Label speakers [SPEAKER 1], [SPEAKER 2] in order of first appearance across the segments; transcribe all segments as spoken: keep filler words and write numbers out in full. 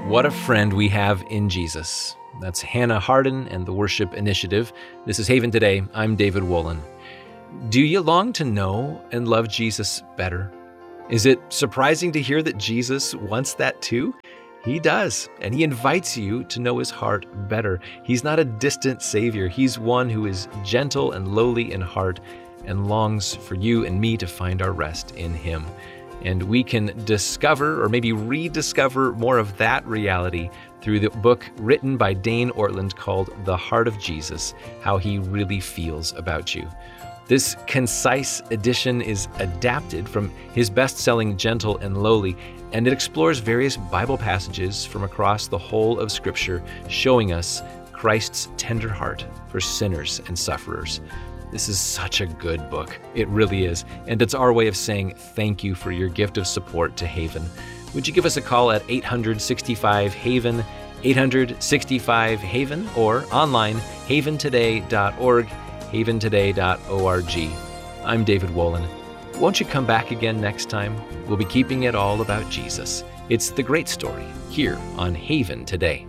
[SPEAKER 1] What a friend we have in Jesus. That's Hannah Harden and the Worship Initiative. This is Haven Today. I'm David Wolin. Do you long to know and love Jesus better? Is it surprising to hear that Jesus wants that too? He does, and he invites you to know his heart better. He's not a distant Savior. He's one who is gentle and lowly in heart and longs for you and me to find our rest in him. And we can discover or maybe rediscover more of that reality through the book written by Dane Ortland called The Heart of Jesus, How He Really Feels About You. This concise edition is adapted from his best-selling Gentle and Lowly, and it explores various Bible passages from across the whole of Scripture, showing us Christ's tender heart for sinners and sufferers. This is such a good book. It really is. And it's our way of saying thank you for your gift of support to Haven. Would you give us a call at eight hundred sixty-five HAVEN, eight hundred sixty-five HAVEN, or online, haven today dot org, haven today dot org. I'm David Wolin. Won't you come back again next time? We'll be keeping it all about Jesus. It's the great story here on Haven Today.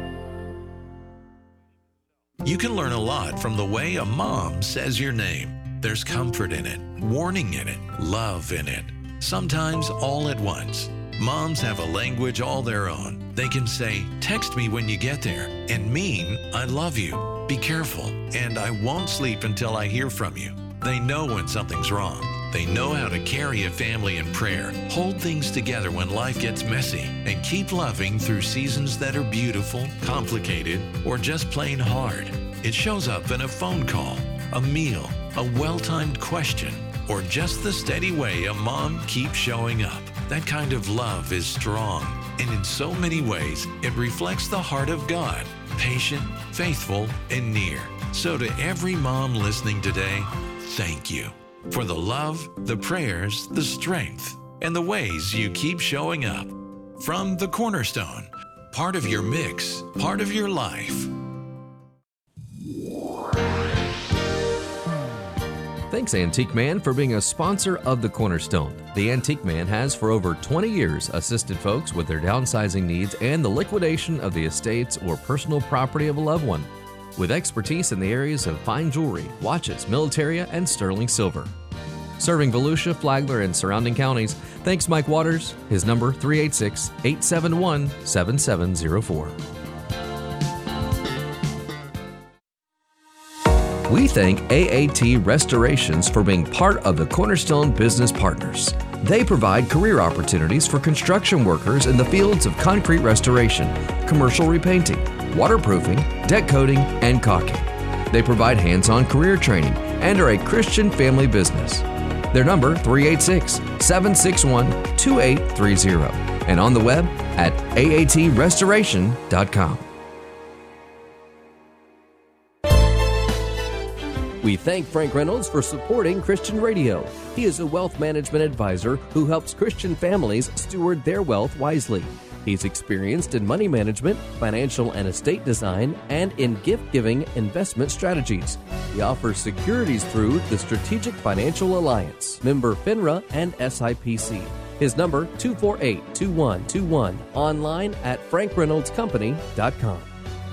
[SPEAKER 2] You can learn a lot from the way a mom says your name. There's comfort in it, warning in it, love in it, sometimes all at once. Moms have a language all their own. They can say, "Text me when you get there," and mean, "I love you, be careful, and I won't sleep until I hear from you." They know when something's wrong. They know how to carry a family in prayer, hold things together when life gets messy, and keep loving through seasons that are beautiful, complicated, or just plain hard. It shows up in a phone call, a meal, a well-timed question, or just the steady way a mom keeps showing up. That kind of love is strong, and in so many ways, it reflects the heart of God, patient, faithful, and near. So to every mom listening today, thank you for the love, the prayers, the strength, and the ways you keep showing up. From The Cornerstone, part of your mix, part of your life.
[SPEAKER 3] Thanks, Antique Man, for being a sponsor of The Cornerstone. The Antique Man has for over twenty years assisted folks with their downsizing needs and the liquidation of the estates or personal property of a loved one, with expertise in the areas of fine jewelry, watches, militaria, and sterling silver. Serving Volusia, Flagler, and surrounding counties, thanks Mike Waters. His number three eight six, eight seven one, seven seven zero four. We thank A A T Restorations for being part of the Cornerstone Business Partners. They provide career opportunities for construction workers in the fields of concrete restoration, commercial repainting, waterproofing, deck coating, and caulking. They provide hands-on career training and are a Christian family business. Their number three eight six, seven six one, two eight three zero and on the web at A A T restoration dot com.
[SPEAKER 4] We thank Frank Reynolds for supporting Christian Radio. He is a wealth management advisor who helps Christian families steward their wealth wisely. He's experienced in money management, financial and estate design, and in gift-giving investment strategies. He offers securities through the Strategic Financial Alliance, member FINRA and S I P C. His number two four eight, two one two one, online at frank reynolds company dot com.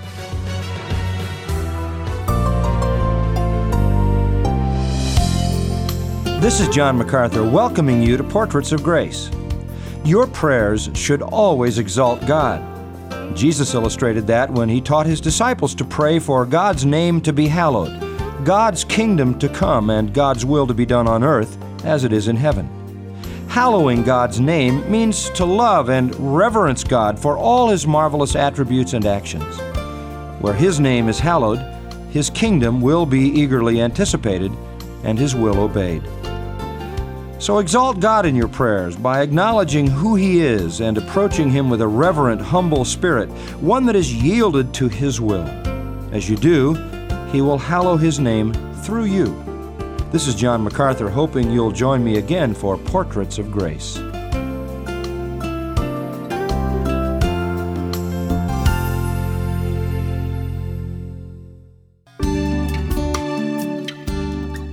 [SPEAKER 5] This is John MacArthur welcoming you to Portraits of Grace. Your prayers should always exalt God. Jesus illustrated that when he taught his disciples to pray for God's name to be hallowed, God's kingdom to come, and God's will to be done on earth as it is in heaven. Hallowing God's name means to love and reverence God for all his marvelous attributes and actions. Where his name is hallowed, his kingdom will be eagerly anticipated and his will obeyed. So exalt God in your prayers by acknowledging who he is and approaching him with a reverent, humble spirit, one that is yielded to his will. As you do, he will hallow his name through you. This is John MacArthur, hoping you'll join me again for Portraits of Grace.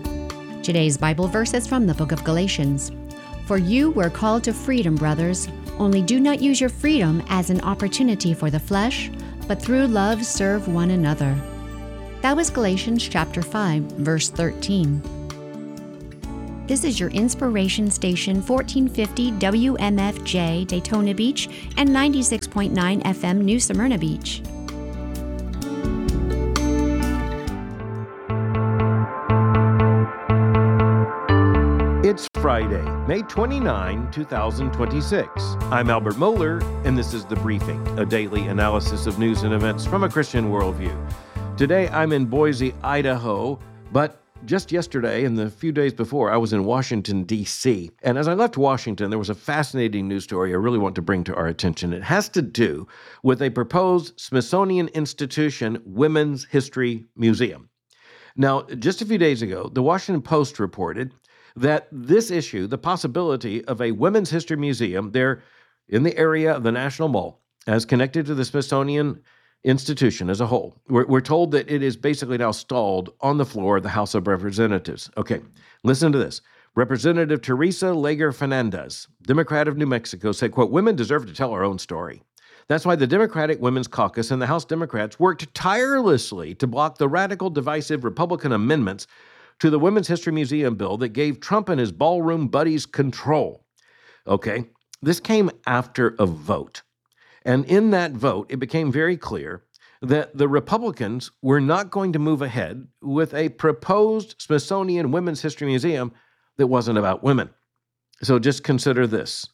[SPEAKER 6] Today's Bible verse is from the book of Galatians. For you were called to freedom, brothers. Only do not use your freedom as an opportunity for the flesh, but through love serve one another. That was Galatians chapter five, verse thirteen. This is your inspiration station, fourteen fifty W M F J Daytona Beach and ninety-six point nine F M New Smyrna Beach.
[SPEAKER 7] It's Friday, May twenty-ninth, twenty twenty-six. I'm Albert Moeller, and this is The Briefing, a daily analysis of news and events from a Christian worldview. Today, I'm in Boise, Idaho, but just yesterday and the few days before, I was in Washington, D C And as I left Washington, there was a fascinating news story I really want to bring to our attention. It has to do with a proposed Smithsonian Institution Women's History Museum. Now, just a few days ago, the Washington Post reported that this issue, the possibility of a women's history museum there in the area of the National Mall, as connected to the Smithsonian Institution as a whole, we're, we're told that it is basically now stalled on the floor of the House of Representatives. Okay, listen to this. Representative Teresa Leger Fernandez, Democrat of New Mexico, said, quote, "Women deserve to tell our own story. That's why the Democratic Women's Caucus and the House Democrats worked tirelessly to block the radical, divisive Republican amendments to the Women's History Museum bill that gave Trump and his ballroom buddies control." Okay, this came after a vote. And in that vote, it became very clear that the Republicans were not going to move ahead with a proposed Smithsonian Women's History Museum that wasn't about women. So just consider this.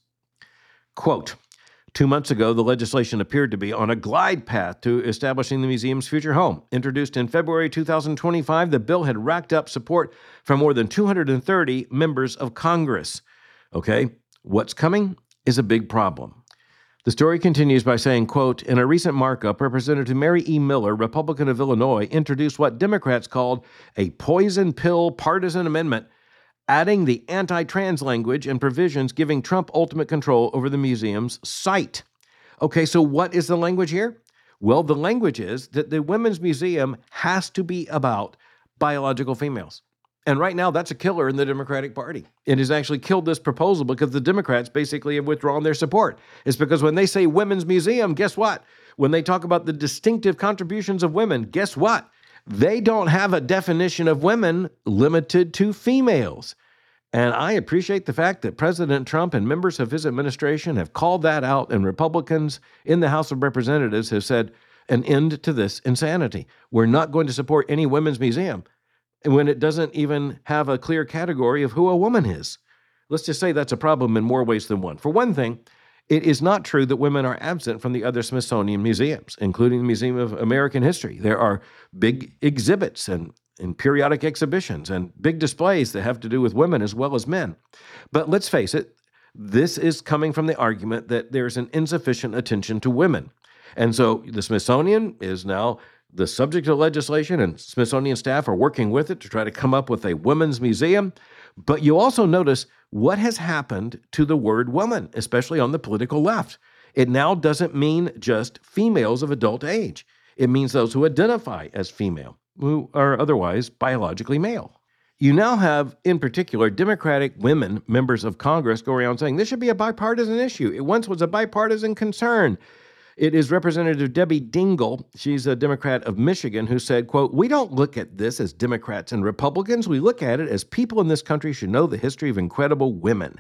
[SPEAKER 7] Quote, "Two months ago, the legislation appeared to be on a glide path to establishing the museum's future home. Introduced in February two thousand twenty-five, the bill had racked up support from more than two hundred thirty members of Congress." Okay, what's coming is a big problem. The story continues by saying, quote, "In a recent markup, Representative Mary E. Miller, Republican of Illinois, introduced what Democrats called a poison pill partisan amendment, adding the anti-trans language and provisions giving Trump ultimate control over the museum's site." Okay, so what is the language here? Well, the language is that the Women's Museum has to be about biological females. And right now, that's a killer in the Democratic Party. It has actually killed this proposal because the Democrats basically have withdrawn their support. It's because when they say Women's Museum, guess what? When they talk about the distinctive contributions of women, guess what? They don't have a definition of women limited to females. And I appreciate the fact that President Trump and members of his administration have called that out, and Republicans in the House of Representatives have said an end to this insanity. We're not going to support any women's museum when it doesn't even have a clear category of who a woman is. Let's just say that's a problem in more ways than one. For one thing, it is not true that women are absent from the other Smithsonian museums, including the Museum of American History. There are big exhibits and, and periodic exhibitions and big displays that have to do with women as well as men. But let's face it, this is coming from the argument that there's an insufficient attention to women. And so the Smithsonian is now the subject of legislation, and Smithsonian staff are working with it to try to come up with a women's museum. But you also notice what has happened to the word woman, especially on the political left. It now doesn't mean just females of adult age. It means those who identify as female, who are otherwise biologically male. You now have, in particular, Democratic women members of Congress go around saying this should be a bipartisan issue. It once was a bipartisan concern. It is Representative Debbie Dingell, she's a Democrat of Michigan, who said, quote, "We don't look at this as Democrats and Republicans. We look at it as people in this country should know the history of incredible women."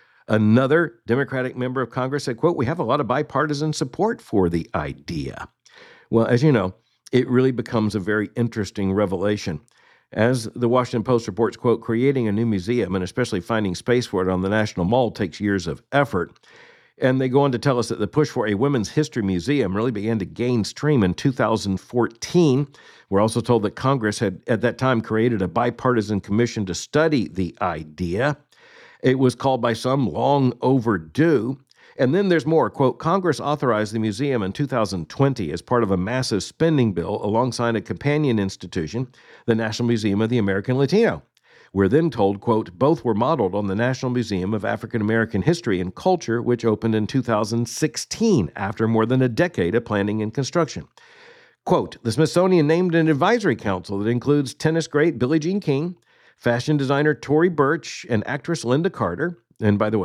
[SPEAKER 7] Another Democratic member of Congress said, quote, "We have a lot of bipartisan support for the idea." Well, as you know, it really becomes a very interesting revelation. As the Washington Post reports, quote, "Creating a new museum and especially finding space for it on the National Mall takes years of effort." And they go on to tell us that the push for a women's history museum really began to gain steam in two thousand fourteen. We're also told that Congress had at that time created a bipartisan commission to study the idea. It was called by some long overdue. And then there's more, quote, "Congress authorized the museum in two thousand twenty as part of a massive spending bill alongside a companion institution, the National Museum of the American Latino." We're then told, quote, "Both were modeled on the National Museum of African American History and Culture, which opened in two thousand sixteen after more than a decade of planning and construction." Quote, "The Smithsonian named an advisory council that includes tennis great Billie Jean King, fashion designer Tory Burch, and actress Linda Carter." And by the way,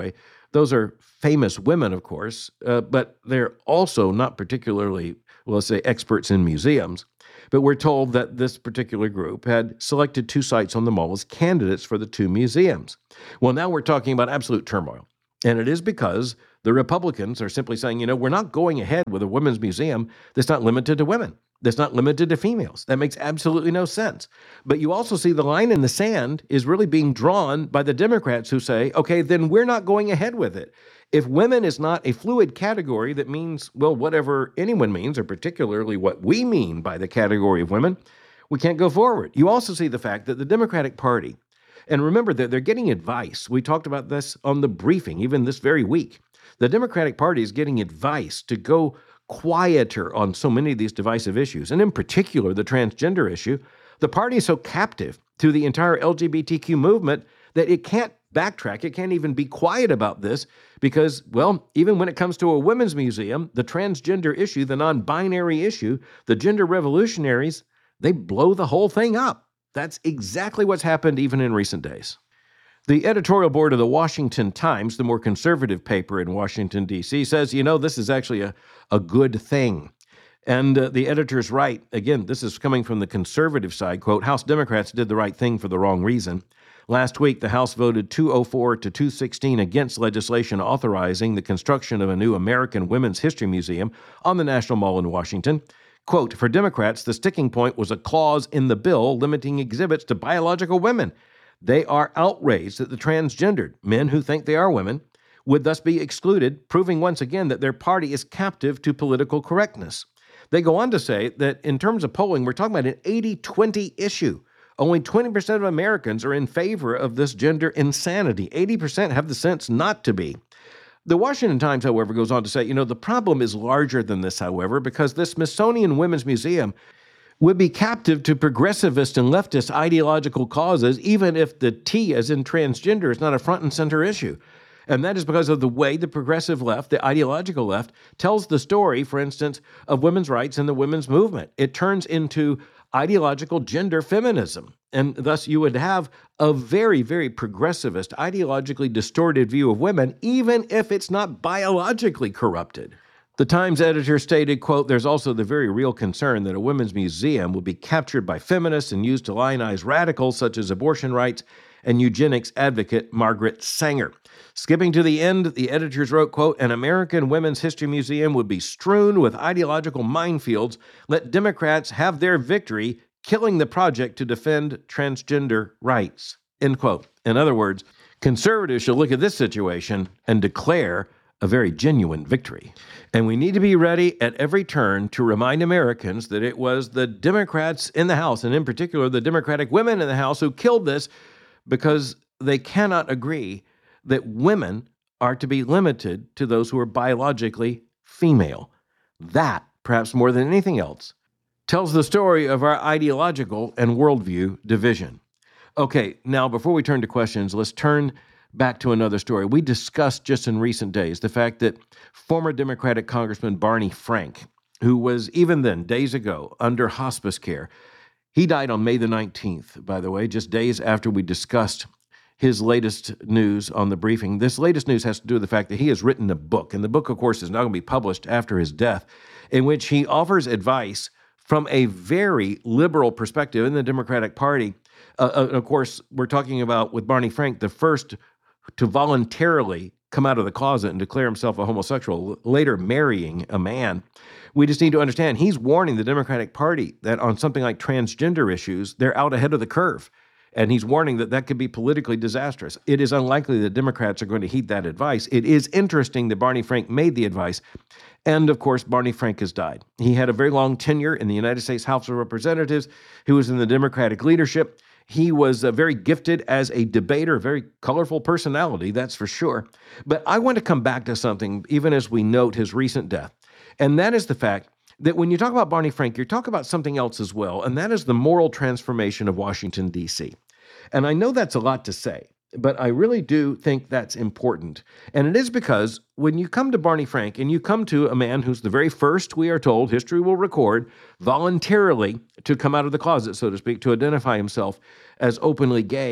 [SPEAKER 7] Those are famous women, of course, uh, but they're also not particularly, well, let's say, experts in museums. But we're told that this particular group had selected two sites on the mall as candidates for the two museums. Well, now we're talking about absolute turmoil. And it is because the Republicans are simply saying, you know, we're not going ahead with a women's museum that's not limited to women, that's not limited to females. That makes absolutely no sense. But you also see the line in the sand is really being drawn by the Democrats who say, okay, then we're not going ahead with it. If women is not a fluid category that means, well, whatever anyone means, or particularly what we mean by the category of women, we can't go forward. You also see the fact that the Democratic Party, and remember that they're getting advice. We talked about this on the briefing, even this very week. The Democratic Party is getting advice to go quieter on so many of these divisive issues, and in particular, the transgender issue. The party is so captive to the entire L G B T Q movement that it can't backtrack. It can't even be quiet about this because, well, even when it comes to a women's museum, the transgender issue, the non-binary issue, the gender revolutionaries, they blow the whole thing up. That's exactly what's happened even in recent days. The editorial board of the Washington Times, the more conservative paper in Washington, D C, says, you know, this is actually a, a good thing. And uh, the editor's right. Again, this is coming from the conservative side. Quote, House Democrats did the right thing for the wrong reason. Last week, the House voted two oh four to two sixteen against legislation authorizing the construction of a new American Women's History Museum on the National Mall in Washington. Quote, for Democrats, the sticking point was a clause in the bill limiting exhibits to biological women. They are outraged that the transgendered, men who think they are women, would thus be excluded, proving once again that their party is captive to political correctness. They go on to say that in terms of polling, we're talking about an eighty twenty issue. Only twenty percent of Americans are in favor of this gender insanity. eighty percent have the sense not to be. The Washington Times, however, goes on to say, you know, the problem is larger than this, however, because this Smithsonian Women's Museum would be captive to progressivist and leftist ideological causes, even if the T, as in transgender, is not a front and center issue. And that is because of the way the progressive left, the ideological left, tells the story, for instance, of women's rights and the women's movement. It turns into ideological gender feminism. And thus you would have a very, very progressivist, ideologically distorted view of women, even if it's not biologically corrupted. The Times editor stated, quote, there's also the very real concern that a women's museum will be captured by feminists and used to lionize radicals such as abortion rights and eugenics advocate Margaret Sanger. Skipping to the end, the editors wrote, quote, an American Women's History Museum would be strewn with ideological minefields. Let Democrats have their victory, killing the project to defend transgender rights, end quote. In other words, conservatives should look at this situation and declare a very genuine victory. And we need to be ready at every turn to remind Americans that it was the Democrats in the House, and in particular the Democratic women in the House, who killed this because they cannot agree that women are to be limited to those who are biologically female. That, perhaps more than anything else, tells the story of our ideological and worldview division. Okay, now before we turn to questions, let's turn back to another story. We discussed just in recent days the fact that former Democratic Congressman Barney Frank, who was even then, days ago, under hospice care, he died on May the nineteenth, by the way, just days after we discussed his latest news on the briefing. This latest news has to do with the fact that he has written a book, and the book, of course, is now going to be published after his death, in which he offers advice from a very liberal perspective in the Democratic Party. Uh, of course, we're talking about, with Barney Frank, the first to voluntarily come out of the closet and declare himself a homosexual, later marrying a man. We just need to understand he's warning the Democratic Party that on something like transgender issues, they're out ahead of the curve. And he's warning that that could be politically disastrous. It is unlikely that Democrats are going to heed that advice. It is interesting that Barney Frank made the advice. And of course, Barney Frank has died. He had a very long tenure in the United States House of Representatives. He was in the Democratic leadership. He was uh, very gifted as a debater, a very colorful personality, that's for sure. But I want to come back to something, even as we note his recent death. And that is the fact that when you talk about Barney Frank, you talk about something else as well, and that is the moral transformation of Washington, D C. And I know that's a lot to say, but I really do think that's important. And it is because when you come to Barney Frank and you come to a man who's the very first, we are told, history will record, voluntarily to come out of the closet, so to speak, to identify himself as openly gay,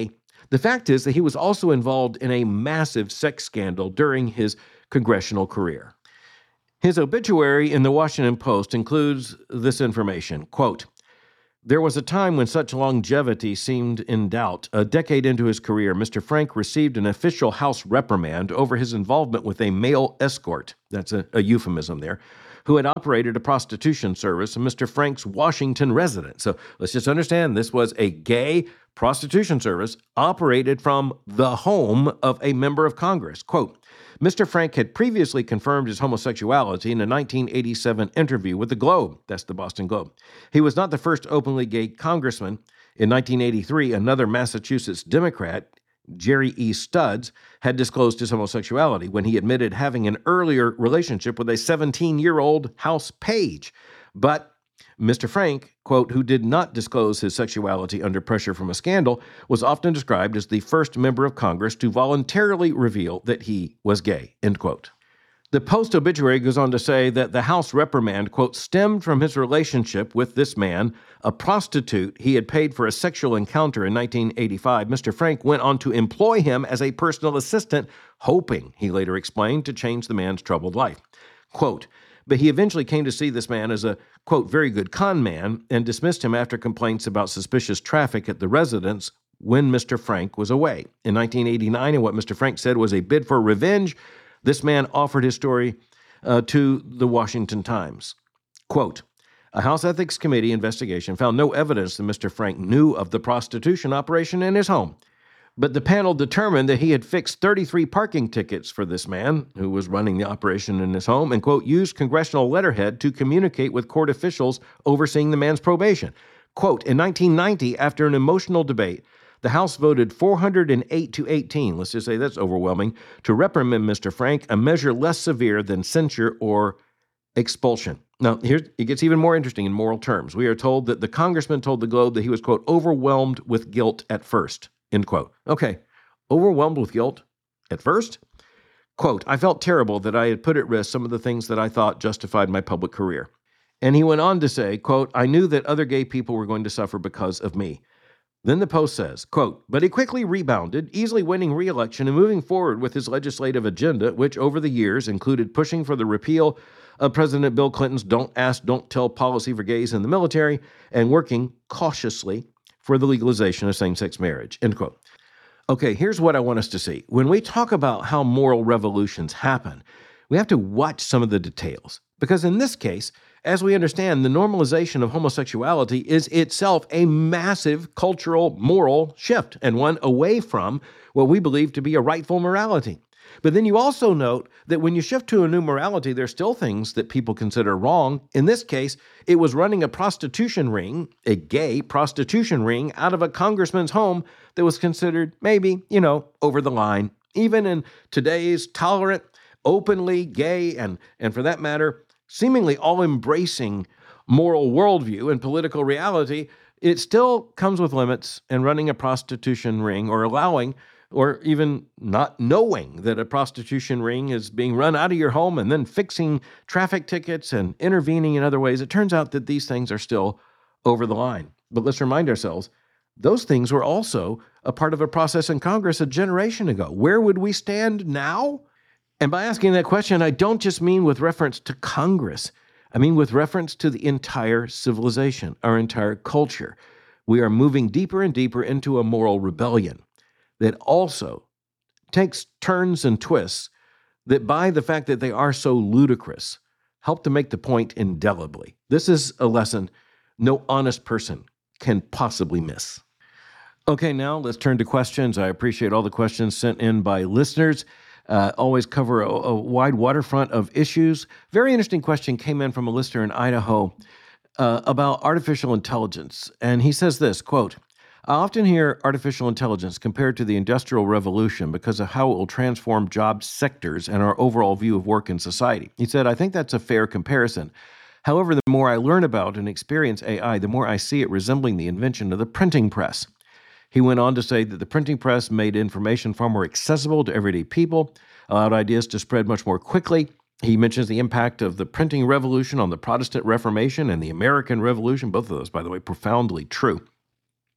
[SPEAKER 7] The fact is that he was also involved in a massive sex scandal during his congressional career. His obituary in the Washington Post includes this information, quote, "There was a time when such longevity seemed in doubt. A decade into his career, Mister Frank received an official House reprimand over his involvement with a male escort," that's a, a euphemism there, "who had operated a prostitution service in Mister Frank's Washington residence." So let's just understand this was a gay prostitution service operated from the home of a member of Congress. Quote, "Mister Frank had previously confirmed his homosexuality in a nineteen eighty-seven interview with the Globe." That's the Boston Globe. "He was not the first openly gay congressman. In nineteen eighty-three, another Massachusetts Democrat, Jerry E. Studs, had disclosed his homosexuality when he admitted having an earlier relationship with a seventeen-year-old House page. But Mister Frank, quote, who did not disclose his sexuality under pressure from a scandal, was often described as the first member of Congress to voluntarily reveal that he was gay," end quote. The Post obituary goes on to say that the House reprimand, quote, "stemmed from his relationship with this man, a prostitute he had paid for a sexual encounter in nineteen eighty-five. Mister Frank went on to employ him as a personal assistant, hoping," he later explained, "to change the man's troubled life." Quote, "But he eventually came to see this man as a, quote, very good con man and dismissed him after complaints about suspicious traffic at the residence when Mister Frank was away. In nineteen eighty-nine, and what Mister Frank said was a bid for revenge, this man offered his story uh, to the Washington Times. Quote, a House Ethics Committee investigation found no evidence that Mister Frank knew of the prostitution operation in his home. But the panel determined that he had fixed thirty-three parking tickets for this man, who was running the operation in his home, and, quote, used congressional letterhead to communicate with court officials overseeing the man's probation. Quote, in nineteen ninety, after an emotional debate, the House voted four hundred eight to eighteen, let's just say that's overwhelming, to reprimand Mister Frank, a measure less severe than censure or expulsion. Now, here it gets even more interesting in moral terms. We are told that the congressman told the Globe that he was, quote, overwhelmed with guilt at first, end quote. Okay, overwhelmed with guilt at first? Quote, I felt terrible that I had put at risk some of the things that I thought justified my public career. And he went on to say, quote, I knew that other gay people were going to suffer because of me. Then the Post says, quote, but he quickly rebounded, easily winning re-election and moving forward with his legislative agenda, which over the years included pushing for the repeal of President Bill Clinton's Don't Ask, Don't Tell policy for gays in the military and working cautiously for the legalization of same-sex marriage, end quote. Okay, here's what I want us to see. When we talk about how moral revolutions happen, we have to watch some of the details. Because in this case, as we understand, the normalization of homosexuality is itself a massive cultural, moral shift, and one away from what we believe to be a rightful morality. But then you also note that when you shift to a new morality, there's still things that people consider wrong. In this case, it was running a prostitution ring, a gay prostitution ring, out of a congressman's home that was considered maybe, you know, over the line. Even in today's tolerant, openly gay, and, and for that matter, seemingly all-embracing moral worldview and political reality, it still comes with limits, and running a prostitution ring or allowing or even not knowing that a prostitution ring is being run out of your home and then fixing traffic tickets and intervening in other ways, it turns out that these things are still over the line. But let's remind ourselves, those things were also a part of a process in Congress a generation ago. Where would we stand now? And by asking that question, I don't just mean with reference to Congress. I mean with reference to the entire civilization, our entire culture. We are moving deeper and deeper into a moral rebellion that also takes turns and twists that, by the fact that they are so ludicrous, help to make the point indelibly. This is a lesson no honest person can possibly miss. Okay, now let's turn to questions. I appreciate all the questions sent in by listeners. Uh, always cover a, a wide waterfront of issues. Very interesting question came in from a listener in Idaho uh, about artificial intelligence. And he says this, quote, I often hear artificial intelligence compared to the Industrial Revolution because of how it will transform job sectors and our overall view of work in society. He said, I think that's a fair comparison. However, the more I learn about and experience A I, the more I see it resembling the invention of the printing press. He went on to say that the printing press made information far more accessible to everyday people, allowed ideas to spread much more quickly. He mentions the impact of the printing revolution on the Protestant Reformation and the American Revolution, both of those, by the way, profoundly true.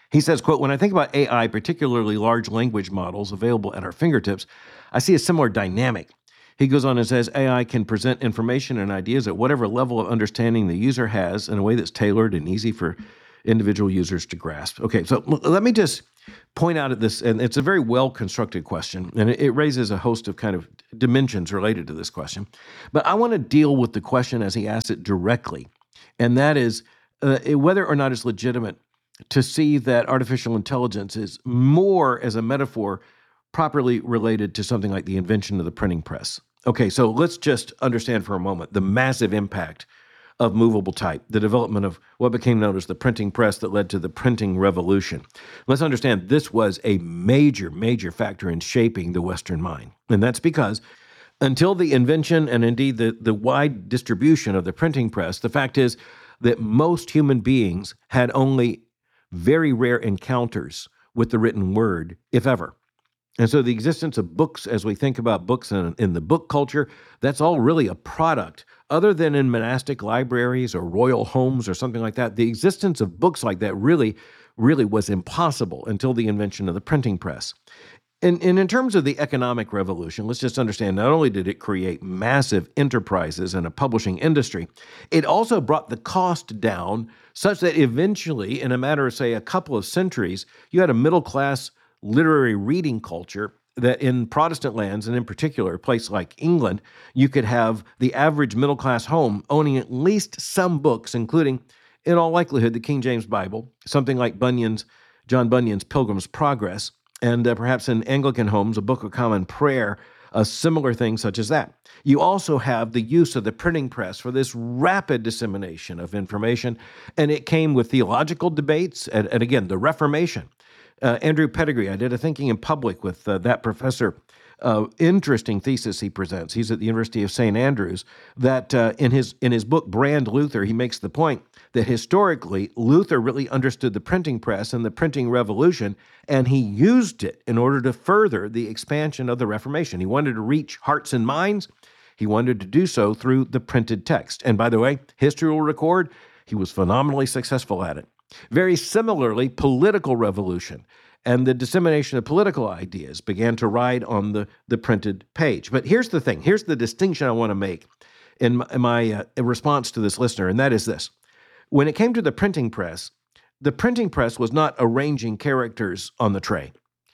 [SPEAKER 7] He says, quote, when I think about A I, particularly large language models available at our fingertips, I see a similar dynamic. He goes on and says, A I can present information and ideas at whatever level of understanding the user has in a way that's tailored and easy for individual users to grasp. Okay, so let me just point out at this, and it's a very well-constructed question, and it raises a host of kind of dimensions related to this question. But I want to deal with the question as he asks it directly, and that is uh, whether or not it's legitimate to see that artificial intelligence is more, as a metaphor, properly related to something like the invention of the printing press. Okay, so let's just understand for a moment the massive impact of movable type, the development of what became known as the printing press that led to the printing revolution. Let's understand this was a major, major factor in shaping the Western mind. And that's because until the invention and indeed the, the wide distribution of the printing press, the fact is that most human beings had only very rare encounters with the written word, if ever. And so the existence of books, as we think about books in, in the book culture, that's all really a product. Other than in monastic libraries or royal homes or something like that, the existence of books like that really, really was impossible until the invention of the printing press. And, and in terms of the economic revolution, let's just understand, not only did it create massive enterprises and a publishing industry, it also brought the cost down such that eventually, in a matter of, say, a couple of centuries, you had a middle-class literary reading culture that in Protestant lands, and in particular a place like England, you could have the average middle-class home owning at least some books, including, in all likelihood, the King James Bible, something like Bunyan's, John Bunyan's Pilgrim's Progress, and uh, perhaps in Anglican homes, a Book of Common Prayer, a similar thing such as that. You also have the use of the printing press for this rapid dissemination of information, and it came with theological debates, and, and again, the Reformation. Uh, Andrew Pettigrew, I did a Thinking in Public with uh, that professor. Uh, interesting thesis he presents. He's at the University of Saint Andrews. That uh, in his in his book Brand Luther, he makes the point that historically Luther really understood the printing press and the printing revolution, and he used it in order to further the expansion of the Reformation. He wanted to reach hearts and minds. He wanted to do so through the printed text. And by the way, history will record he was phenomenally successful at it. Very similarly, political revolution and the dissemination of political ideas began to ride on the, the printed page. But here's the thing. Here's the distinction I want to make in my, in my uh, response to this listener, and that is this. When it came to the printing press, the printing press was not arranging characters on the tray.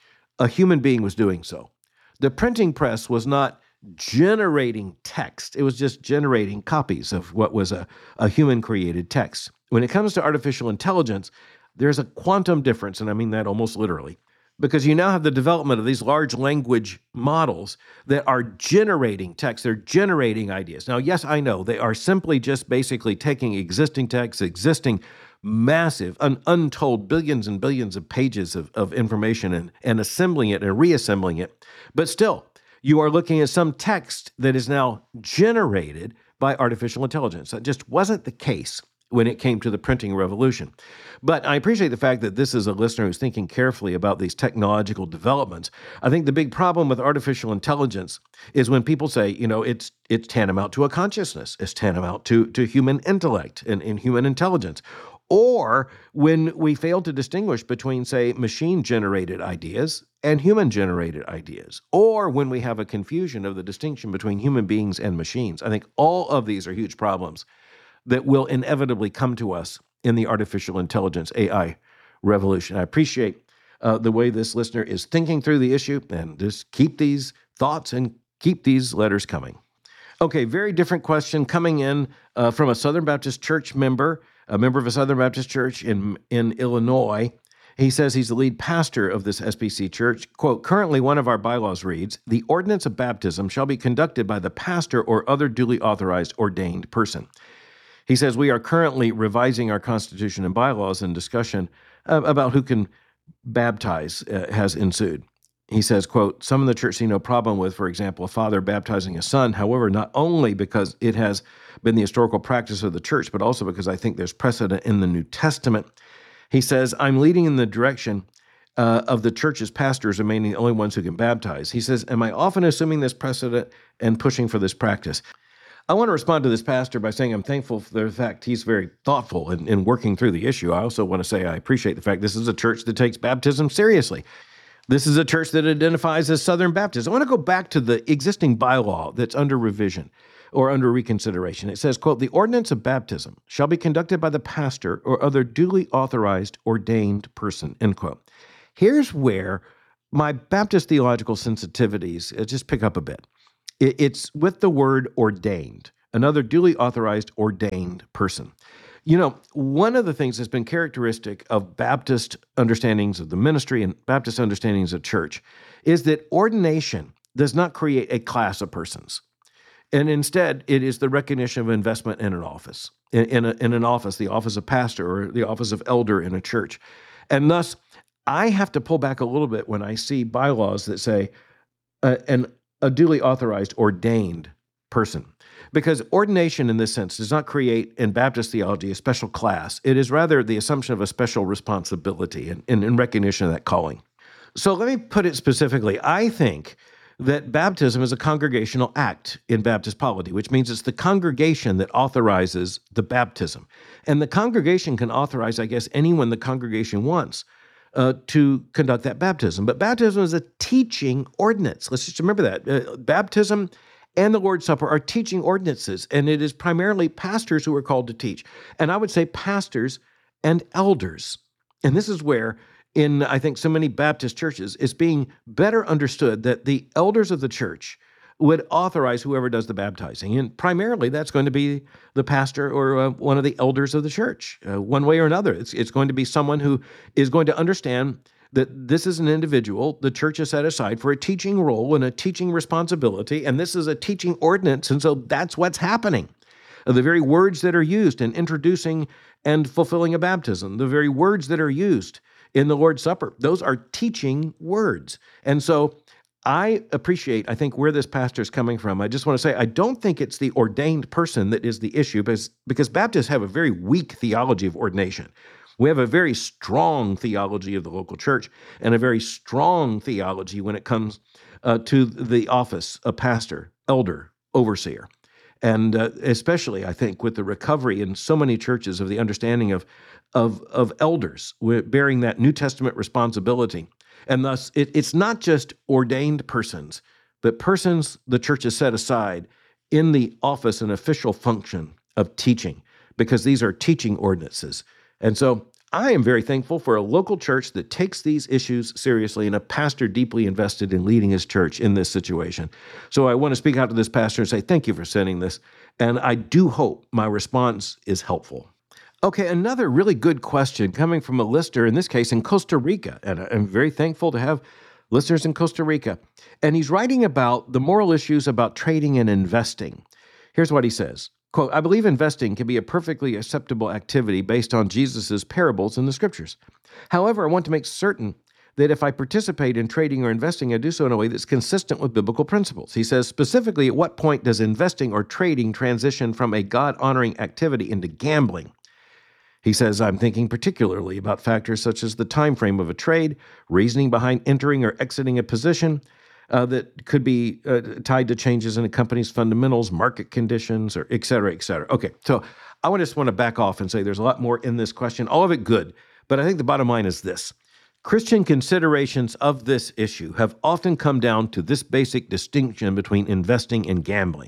[SPEAKER 7] A human being was doing so. The printing press was not generating text. It was just generating copies of what was a, a human-created text. When it comes to artificial intelligence, there's a quantum difference, and I mean that almost literally, because you now have the development of these large language models that are generating text. They're generating ideas. Now, yes, I know they are simply just basically taking existing text, existing massive, un- untold billions and billions of pages of, of information and, and assembling it and reassembling it. But still, you are looking at some text that is now generated by artificial intelligence. That just wasn't the case when it came to the printing revolution. But I appreciate the fact that this is a listener who's thinking carefully about these technological developments. I think the big problem with artificial intelligence is when people say, you know, it's it's tantamount to a consciousness, it's tantamount to, to human intellect and, and human intelligence. Or when we fail to distinguish between, say, machine-generated ideas and human-generated ideas. Or when we have a confusion of the distinction between human beings and machines. I think all of these are huge problems that will inevitably come to us in the artificial intelligence A I revolution. I appreciate uh, the way this listener is thinking through the issue, and just keep these thoughts and keep these letters coming. Okay, very different question coming in uh, from a Southern Baptist Church member, a member of a Southern Baptist church in, in Illinois. He says he's the lead pastor of this S B C church. Quote, currently one of our bylaws reads, the ordinance of baptism shall be conducted by the pastor or other duly authorized ordained person. He says, we are currently revising our constitution and bylaws, and discussion uh, about who can baptize uh, has ensued. He says, quote, some in the church see no problem with, for example, a father baptizing a son. However, not only because it has been the historical practice of the church, but also because I think there's precedent in the New Testament. He says, I'm leading in the direction uh, of the church's pastors remaining the only ones who can baptize. He says, am I often assuming this precedent and pushing for this practice? I want to respond to this pastor by saying I'm thankful for the fact he's very thoughtful in, in working through the issue. I also want to say I appreciate the fact this is a church that takes baptism seriously. This is a church that identifies as Southern Baptist. I want to go back to the existing bylaw that's under revision or under reconsideration. It says, quote, "The ordinance of baptism shall be conducted by the pastor or other duly authorized, ordained person," end quote. Here's where my Baptist theological sensitivities uh, just pick up a bit. It, it's with the word ordained, another duly authorized, ordained person. You know, one of the things that's been characteristic of Baptist understandings of the ministry and Baptist understandings of church is that ordination does not create a class of persons. And instead, it is the recognition of investment in an office, in, in, a, in an office, the office of pastor or the office of elder in a church. And thus, I have to pull back a little bit when I see bylaws that say uh, an, a duly authorized, ordained person. Because ordination in this sense does not create in Baptist theology a special class. It is rather the assumption of a special responsibility in, in, in recognition of that calling. So let me put it specifically. I think that baptism is a congregational act in Baptist polity, which means it's the congregation that authorizes the baptism. And the congregation can authorize, I guess, anyone the congregation wants uh, to conduct that baptism. But baptism is a teaching ordinance. Let's just remember that. Uh, baptism and the Lord's Supper are teaching ordinances, and it is primarily pastors who are called to teach. And I would say pastors and elders. And this is where, in, I think, so many Baptist churches, it's being better understood that the elders of the church would authorize whoever does the baptizing. And primarily, that's going to be the pastor or uh, one of the elders of the church, uh, one way or another. It's, it's going to be someone who is going to understand that this is an individual the church has set aside for a teaching role and a teaching responsibility, and this is a teaching ordinance, and so that's what's happening. The very words that are used in introducing and fulfilling a baptism, the very words that are used in the Lord's Supper, those are teaching words. And so I appreciate, I think, where this pastor is coming from. I just want to say, I don't think it's the ordained person that is the issue, because, because Baptists have a very weak theology of ordination. We have a very strong theology of the local church and a very strong theology when it comes uh, to the office of pastor, elder, overseer. And uh, especially, I think, with the recovery in so many churches of the understanding of, of, of elders bearing that New Testament responsibility. And thus, it, it's not just ordained persons, but persons the church has set aside in the office and official function of teaching, because these are teaching ordinances. And so I am very thankful for a local church that takes these issues seriously and a pastor deeply invested in leading his church in this situation. So I want to speak out to this pastor and say, thank you for sending this. And I do hope my response is helpful. Okay, another really good question coming from a listener, in this case in Costa Rica. And I'm very thankful to have listeners in Costa Rica. And he's writing about the moral issues about trading and investing. Here's what he says. Quote, "I believe investing can be a perfectly acceptable activity based on Jesus' parables in the scriptures. However, I want to make certain that if I participate in trading or investing, I do so in a way that's consistent with biblical principles." He says, specifically, at what point does investing or trading transition from a God-honoring activity into gambling? He says, "I'm thinking particularly about factors such as the time frame of a trade, reasoning behind entering or exiting a position, Uh, that could be uh, tied to changes in a company's fundamentals, market conditions, or et cetera, et cetera." Okay, so I would just want to back off and say there's a lot more in this question, all of it good, but I think the bottom line is this. Christian considerations of this issue have often come down to this basic distinction between investing and gambling.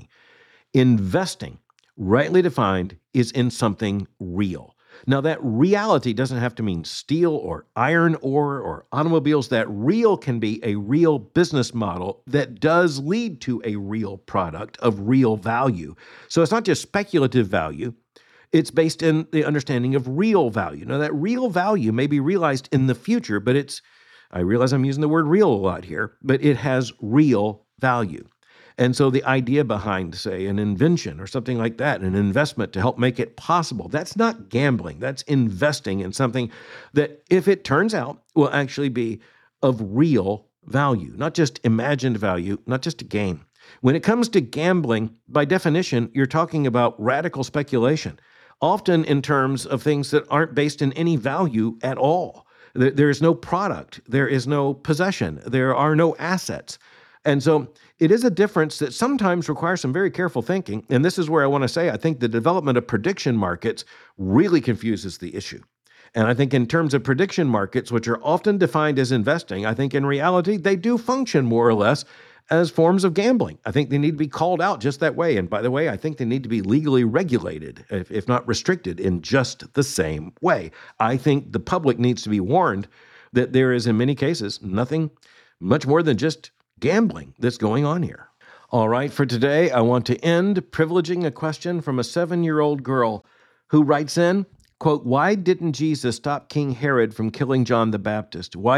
[SPEAKER 7] Investing, rightly defined, is in something real. Now, that reality doesn't have to mean steel or iron ore or automobiles. That real can be a real business model that does lead to a real product of real value. So it's not just speculative value. It's based in the understanding of real value. Now, that real value may be realized in the future, but it's, I realize I'm using the word real a lot here, but it has real value. And so the idea behind, say, an invention or something like that, an investment to help make it possible, that's not gambling. That's investing in something that, if it turns out, will actually be of real value, not just imagined value, not just a gain. When it comes to gambling, by definition, you're talking about radical speculation, often in terms of things that aren't based in any value at all. There is no product. There is no possession. There are no assets. And so it is a difference that sometimes requires some very careful thinking. And this is where I want to say, I think the development of prediction markets really confuses the issue. And I think in terms of prediction markets, which are often defined as investing, I think in reality, they do function more or less as forms of gambling. I think they need to be called out just that way. And by the way, I think they need to be legally regulated, if, if not restricted, in just the same way. I think the public needs to be warned that there is, in many cases, nothing much more than just gambling that's going on here. All right, for today, I want to end privileging a question from a seven-year-old girl who writes in, quote, "Why didn't Jesus stop King Herod from killing John the Baptist? Why